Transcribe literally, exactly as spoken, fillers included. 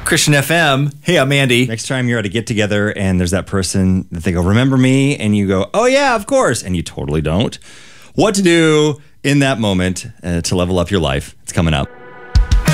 Christian F M. Hey, I'm Andy. Next time you're at a get-together and there's that person that they go, remember me? And you go, oh, yeah, of course. And you totally don't. What to do in that moment uh, to level up your life. It's coming up.